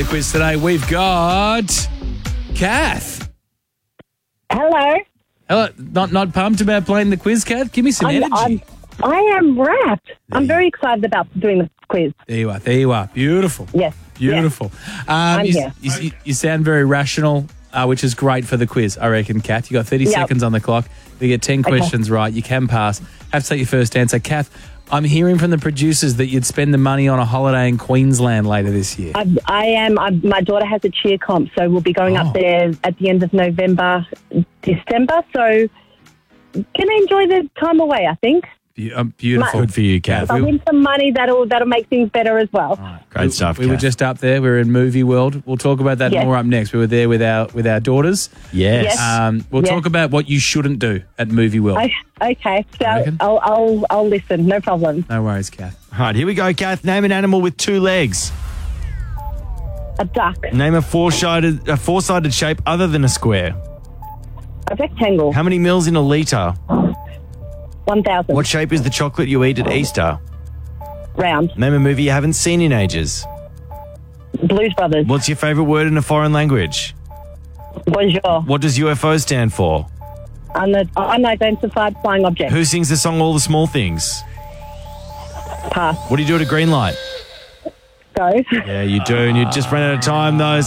the quiz today, we've got Kath. Hello. Hello. Not pumped about playing the quiz, Kath? Give me some energy. I am wrapped. I'm very excited about doing the quiz. There you are. Beautiful. Yes. Beautiful. I'm here. You sound very rational, which is great for the quiz, I reckon, Kath. You got 30 seconds on the clock. You get 10 questions right. You can pass. Have to take your first answer. Kath, I'm hearing from the producers that you'd spend the money on a holiday in Queensland later this year. I am. My daughter has a cheer comp, so we'll be going up there at the end of November, December. So can I enjoy the time away, I think. Beautiful. Good for you, Kath. If I win some money, that'll make things better as well. Great stuff, We were Kath. just up there. We were in Movie World. We'll talk about that more up next. We were there with our daughters. Yes. We'll talk about what you shouldn't do at Movie World. Okay, so reckon? I'll listen. No problem. No worries, Kath. All right, here we go, Kath. Name an animal with two legs. A duck. Name a four-sided shape other than a square. A rectangle. How many mils in a litre? 1,000. What shape is the chocolate you eat at Easter? Round. Name a movie you haven't seen in ages. Blues Brothers. What's your favourite word in a foreign language? Bonjour. What does UFO stand for? Unidentified flying object. Who sings the song All the Small Things? Pass. What do you do at a green light? Go. Yeah, you do, and you just ran out of time, though,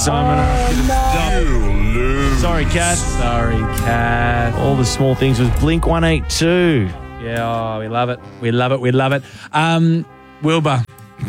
Simon. Sorry, Kath. Sorry, Kath. All the Small Things was Blink 182. Yeah, we love it. We love it. We love it. Wilbur.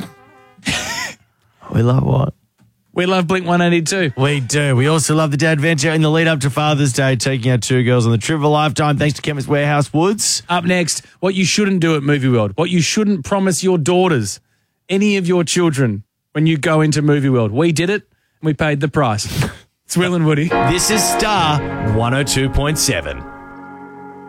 We love what? We love Blink 182. We do. We also love the Dad Venture in the lead up to Father's Day, taking our two girls on the trip of a lifetime, thanks to Chemist Warehouse Woods. Up next, what you shouldn't do at Movie World. What you shouldn't promise your daughters, any of your children, when you go into Movie World. We did it, and we paid the price. It's Will and Woody. This is Star 102.7.